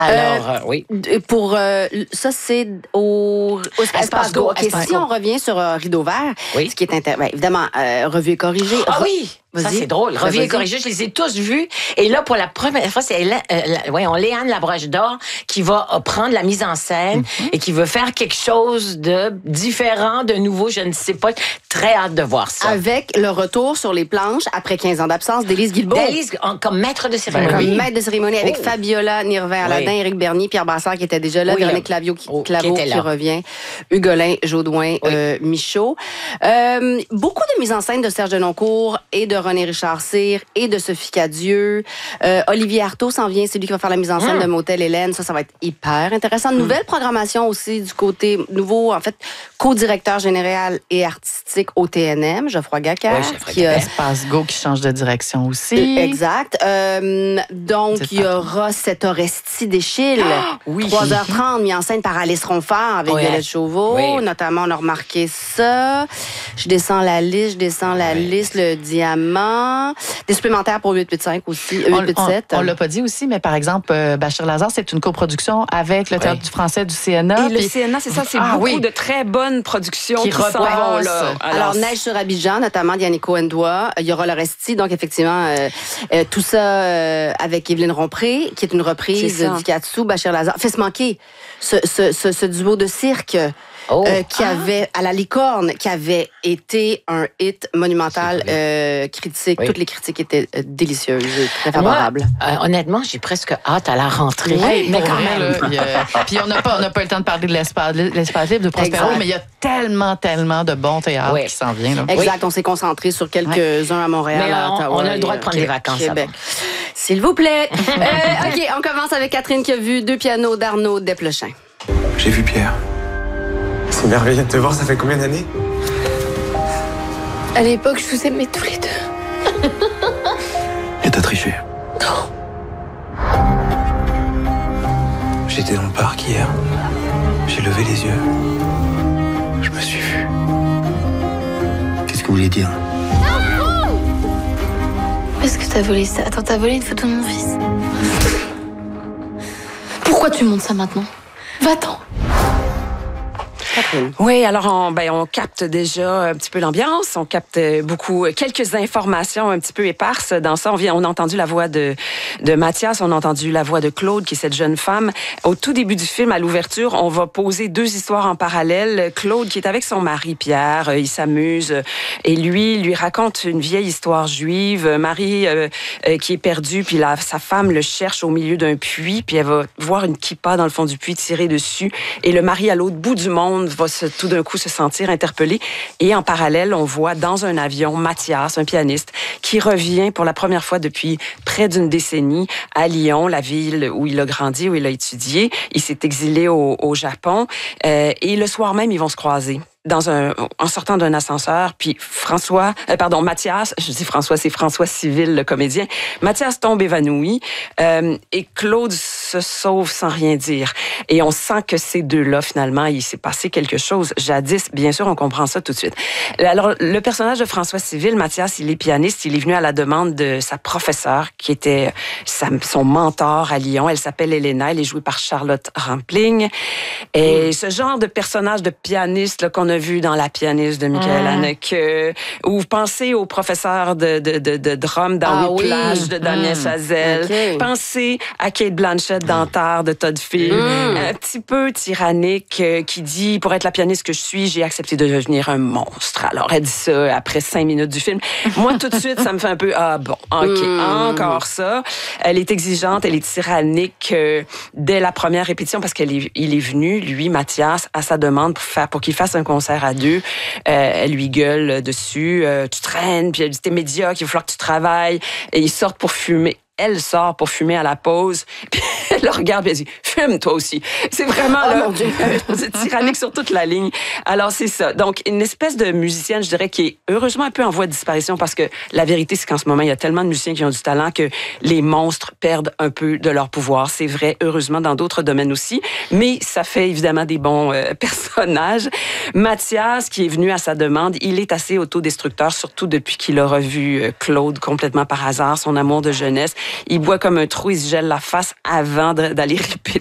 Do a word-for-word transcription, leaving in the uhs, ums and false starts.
Alors, euh, euh, oui. Pour euh, ça, c'est au, au Espace, Espace Go. Go, OK, Espace si Go. on revient sur euh, Rideau Vert, Oui. ce qui est inter... ben, évidemment, euh, revue et corrigée. Ah Re- oui! Ça, Vas-y. c'est drôle. Ben, Revue et vas-y. corrigée, je les ai tous vus. Et là, pour la première fois, c'est Hélène- euh, la- ouais, on Léane Labroche d'Or qui va euh, prendre la mise en scène mm-hmm. et qui veut faire quelque chose de différent, de nouveau. Je ne sais pas. Très hâte de voir ça. Avec le retour sur les planches, après quinze ans d'absence, d'Élise Guilbeault. D'Élise, en- comme maître de cérémonie. Comme maître de cérémonie avec Oh. Fabiola Nirvin-Aladin, Oui. Éric Bernier, Pierre Brassard qui était déjà là, Oui, Véronique euh, Clavio qui, oh, Claveau qui était qui, là. revient, Hugolin, Jodoin, Oui. euh, Michaud. Euh, beaucoup de mise en scène de Serge Denoncourt et de René Richard Cyr et de Sophie Cadieux. Euh, Olivier Artaud s'en vient, c'est lui qui va faire la mise en scène Mm. de Motel Hélène. Ça, ça va être hyper intéressant. Nouvelle programmation aussi du côté nouveau, en fait, co-directeur général et artistique au T N M, Geoffroy Gacquer. Oui, Geoffroy qui a- Gacquer. Espace Go qui change de direction aussi. Exact. Euh, donc, C'est il y aura cette Orestie d'Échille. oui. trois heures trente, mis en scène par Alice Ronfort avec Ouais. Violette Chauveau. Oui. Notamment, on a remarqué ça. Je descends la liste, je descends la Ouais. liste, le diamant. Des supplémentaires pour huit huit cinq aussi, On, huit huit sept. on, on l'a pas dit aussi, mais par exemple, euh, Bachir Lazare, c'est une coproduction avec le Théâtre Oui. du Français du C N A. Et le puis- C N A, c'est ça, c'est Ah, beaucoup oui. de très bonnes productions Qui qui, s'en repassent. vont là. Alors, Neige sur Abidjan, notamment d'Yannico Ndoa. Il y aura l'Orestie, donc effectivement, euh, euh, tout ça euh, avec Évelyne Rompré, qui est une reprise C'est ça. du Katsu, Bachir Lazare. Fais-se manquer, ce, ce, ce, ce duo de cirque Oh. euh, qui avait, à la licorne, qui avait été un hit monumental, C'est euh, critique. Oui. Toutes les critiques étaient euh, délicieuses, très Moi, favorables. euh, honnêtement, j'ai presque hâte à la rentrée. Oui, mais pour quand vrai, même. là, il y a- Puis on n'a pas, on n'a pas eu le temps de parler de l'espace, l'espace libre de Prospero, Exact. mais il y a tellement, tellement de bons théâtres Oui. qui s'en viennent. là. Exact, on s'est concentré sur quelques-uns à Montréal, Mais à on- Ottawa. on a le droit et, de prendre euh, des vacances Québec. avant. S'il vous plaît. Euh, OK, on commence avec Catherine qui a vu deux pianos d'Arnaud Desplechin. J'ai vu Pierre. C'est merveilleux de te voir, ça fait combien d'années? À l'époque, je vous aimais tous les deux. Et t'as triché. J'étais dans le parc hier. J'ai levé les yeux. Je me suis vu. Qu'est-ce que vous voulez dire? Est-ce que t'as volé ça? Attends, t'as volé une photo de mon fils. Pourquoi tu montes ça maintenant? Va-t'en. Catherine. Oui, alors on, ben, on capte déjà un petit peu l'ambiance, on capte beaucoup, quelques informations un petit peu éparses dans ça. On, vient, on a entendu la voix de, de Mathias, on a entendu la voix de Claude, qui est cette jeune femme. Au tout début du film, à l'ouverture, on va poser deux histoires en parallèle. Claude, qui est avec son mari Pierre, euh, il s'amuse, euh, et lui, lui raconte une vieille histoire juive. Marie, euh, euh, qui est perdue, puis la, sa femme le cherche au milieu d'un puits, puis elle va voir une kippa dans le fond du puits tirer dessus, et le mari à l'autre bout du monde va se, tout d'un coup se sentir interpellé. Et en parallèle, on voit dans un avion Mathias, un pianiste, qui revient pour la première fois depuis près d'une décennie à Lyon, la ville où il a grandi, où il a étudié. Il s'est exilé au, au Japon. Euh, et le soir même, ils vont se croiser. Dans un, en sortant d'un ascenseur, puis François, euh, pardon, Mathias, je dis François, c'est François Civil, le comédien. Mathias tombe évanoui euh, et Claude se sauve sans rien dire. Et on sent que ces deux-là, finalement, il s'est passé quelque chose. Jadis, bien sûr, on comprend ça tout de suite. Alors, le personnage de François Civil, Mathias, il est pianiste, il est venu à la demande de sa professeure, qui était sa, son mentor à Lyon. Elle s'appelle Elena, elle est jouée par Charlotte Rampling. Et mmh. ce genre de personnage de pianiste là, qu'on a vu dans La pianiste de Michael mmh. Haneke, ou vous pensez au professeur de, de, de, de drum dans Ah Whiplash oui. de Damien mmh. Chazelle. Okay. Pensez à Kate Blanchett dans Tar de Todd Field. Mmh. Un petit peu tyrannique, euh, qui dit, pour être la pianiste que je suis, j'ai accepté de devenir un monstre. Alors, elle dit ça après cinq minutes du film. Moi, tout de suite, ça me fait un peu, ah bon, OK, mmh. encore ça. Elle est exigeante, elle est tyrannique euh, dès la première répétition, parce qu'il est, il est venu, lui, Mathias, à sa demande pour, faire, pour qu'il fasse un concert à deux. Euh, elle lui gueule dessus, euh, tu traînes, puis elle dit, t'es médiocre, il va falloir que tu travailles. Et ils sortent pour fumer. Elle sort pour fumer à la pause, puis elle le regarde et elle dit « Fume, toi aussi ». C'est vraiment oh, là, mon Dieu. c'est tyrannique sur toute la ligne. Alors, c'est ça. Donc, une espèce de musicienne, je dirais, qui est heureusement un peu en voie de disparition, parce que la vérité, c'est qu'en ce moment, il y a tellement de musiciens qui ont du talent que les monstres perdent un peu de leur pouvoir. C'est vrai, heureusement, dans d'autres domaines aussi, mais ça fait évidemment des bons euh, personnages. Mathias, qui est venu à sa demande, il est assez autodestructeur, surtout depuis qu'il a revu euh, Claude complètement par hasard, son amour de jeunesse. il boit comme un trou, il se gèle la face avant de- d'aller répéter.